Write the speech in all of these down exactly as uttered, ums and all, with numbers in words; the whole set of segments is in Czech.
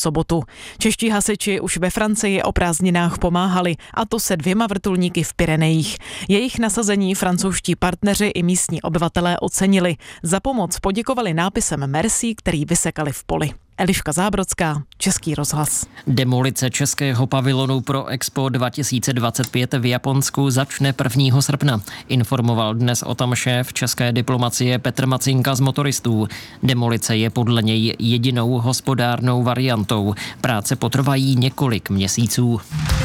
sobotu. Čeští hasiči už ve Francii o prázdninách pomáhali, a to se dvěma vrtulníky v Pyrenejích. Jejich nasazení francouzští partneři i místní obyvatelé ocenili. Za pomoc poděkovali nápisem Merci, který vysekali v poli. Eliška Zábrodská, Český rozhlas. Demolice českého pavilonu pro Expo dva tisíce dvacet pět v Japonsku začne prvního srpna. Informoval dnes o tom šéf české diplomacie Petr Macinka z Motoristů. Demolice je podle něj jedinou hospodárnou variantou. Práce potrvají několik měsíců.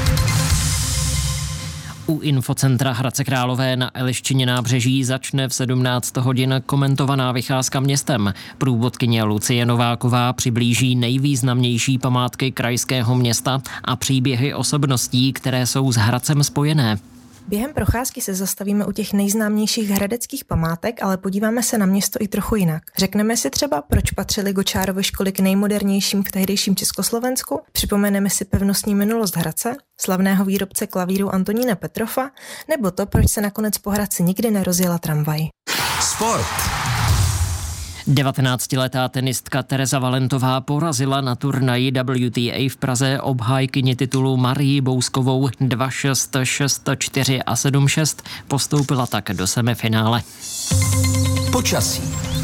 U infocentra Hradce Králové na Eliščině nábřeží začne v sedmnáct hodin komentovaná vycházka městem. Průvodkyně Lucie Nováková přiblíží nejvýznamnější památky krajského města a příběhy osobností, které jsou s Hradcem spojené. Během procházky se zastavíme u těch nejznámějších hradeckých památek, ale podíváme se na město i trochu jinak. Řekneme si třeba, proč patřily Gočárovy školy k nejmodernějším v tehdejším Československu, připomeneme si pevnostní minulost Hradce, slavného výrobce klavíru Antonína Petrofa, nebo to, proč se nakonec po Hradci nikdy nerozjela tramvaj. Sport. devatenáctiletá tenistka Tereza Valentová porazila na turnaji W T A v Praze obhájkyni titulu Marii Bouskovou dva šest, šest čtyři a sedm šest. Postoupila tak do semifinále. Počasí.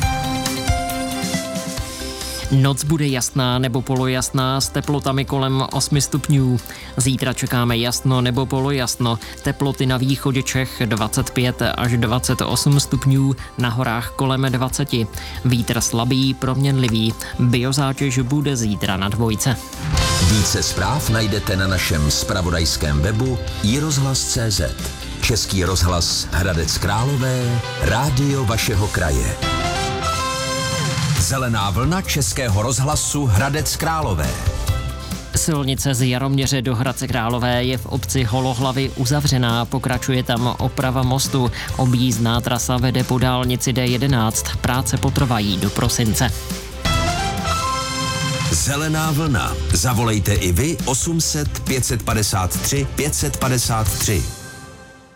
Noc bude jasná nebo polojasná s teplotami kolem osmi stupňů. Zítra čekáme jasno nebo polojasno. Teploty na východě Čech dvacet pět až dvacet osm stupňů, na horách kolem dvacet. Vítr slabý, proměnlivý. Biozátěž bude zítra na dvojce. Více zpráv najdete na našem zpravodajském webu i rozhlas tečka cé zet. Český rozhlas Hradec Králové, rádio vašeho kraje. Zelená vlna Českého rozhlasu Hradec Králové. Silnice z Jaroměře do Hradce Králové je v obci Holohlavy uzavřená, pokračuje tam oprava mostu. Objízdná trasa vede po dálnici D jedenáct, práce potrvají do prosince. Zelená vlna. Zavolejte i vy osm set pět set padesát tři pět set padesát tři.